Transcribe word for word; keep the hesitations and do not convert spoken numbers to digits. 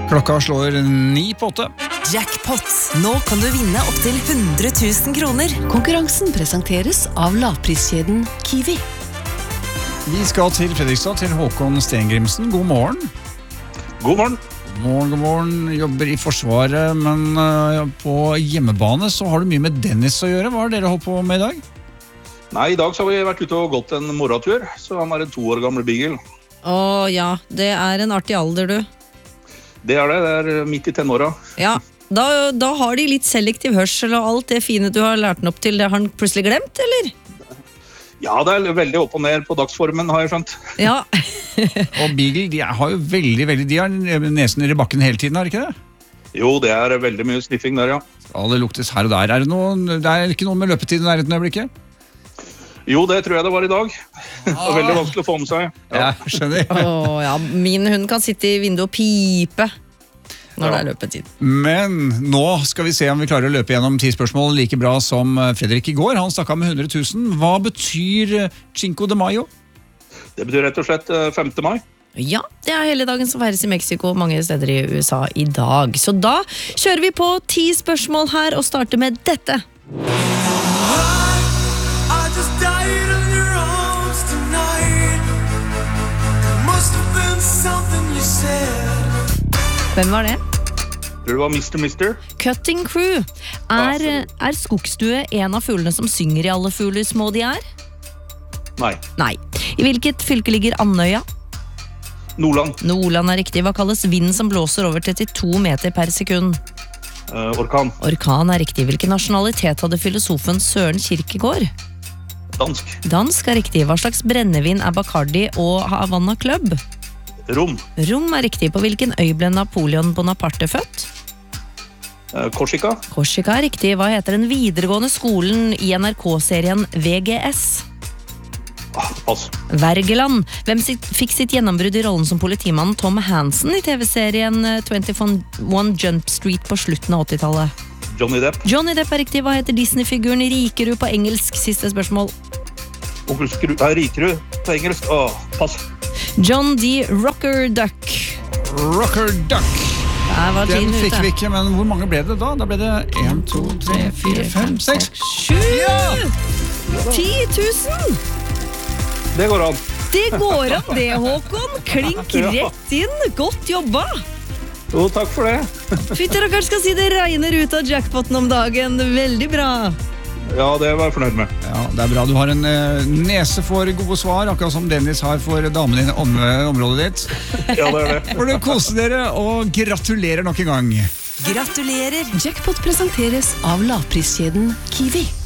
Klokka slår ni på åtte. Jackpot. Nå kan du vinne opp til hundre tusen kroner. Konkurransen presenteres av lavpriskjeden Kiwi. Vi skal til Fredrikstad, til Håkon Stengrimsen. God morgen. God morgen. God morgen, god morgen. Jobber i Forsvaret, men uh, på hjemmebane så har du mye med Dennis å gjøre. Hva har dere holdt på med i dag? Nei, i dag så har vi vært ute og gått en morgentur, så han er en to år gamle beagle. Å ja, det er en artig alder, du. Det er det, det er midt i tenåra. Ja, da, da har de litt selektiv hørsel og alt det fine du har lært den opp til. Det har han plutselig glemt, eller? Ja, det er veldig opp og ned på dagsformen, har jeg skjønt. Ja. Og beagle, de har jo veldig, veldig, de har nesen i bakken hele tiden, har de ikke det? Jo, det er veldig mye sniffing der, ja. Ja, det luktes her og der. Er det, noe, det er ikke noe med løpetiden der et øyeblikket? Jo, det tror jeg det var i dag. Det var veldig vanskelig å få med seg. Ja, ja skjønner. Åh, ja, min hund kan sitte i vinduet og pipe når Ja. det er løpetid. Men nå skal vi se om vi klarer å løpe gjennom ti spørsmål like bra som Fredrik i går. Han stakk av med hundre tusen. Hva betyr Cinco de Mayo? Det betyr rett og slett eh, femte mai. Ja, det er hele dagen som feires i Mexico mange steder i U S A i dag. Så da kjører vi på ti spørsmål her og starter med dette. Hvem var det? Tror det var mister Mister. Cutting Crew. Er, er skogsdue en av fuglene som synger i alle fugler små de er? Nei, Nei. I hvilket fylke ligger Andøya? Nordland. Nordland er riktig. Hva kalles vinden som blåser over trettito meter per sekund? Eh, orkan. Orkan er riktig. Hvilken nasjonalitet hadde filosofen Søren Kierkegaard? Dansk. Dansk er riktig. Hva slags brennevin er Bacardi og Havana Club? Rom. Rom er riktig. På hvilken øy ble Napoleon Bonaparte født? Eh, Korsika. Korsika er riktig. Hva heter den videregående skolen i N R K-serien V G S? Ah, pass. Wergeland. Hvem sitt, fikk sitt gjennombrudd i rollen som politimannen Tom Hansen i T V-serien tjueone Jump Street på slutten av åttitallet? Johnny Depp. Johnny Depp er riktig. Hva heter Disney-figuren Rikerud på engelsk? Siste spørsmål. Onkel Skru... Eh, Rikerud på engelsk. Åh, pass. John D. Rocker Duck. Rocker Duck. Der var Den tiden fikk ute. vi ikke, men hvor mange ble det da? Da ble det en, to, tre, fire, fem, seks. Sju! Ja! ti tusen! Det går an. Det går an det, Håkon. Klink rett inn. Godt jobba. Jo, takk for det. Fytter og kanskje skal si det regner ut av jackpoten om dagen. Veldig bra. Ja, det var jeg fornøyd med. Ja, det er bra. Du har en eh, nese for gode svar, akkurat som Dennis har for damene i om, området ditt. Ja, det er det. Får du kose dere, og gratulerer nok en gang. Gratulerer! Jackpot presenteres av lavpriskjeden Kiwi.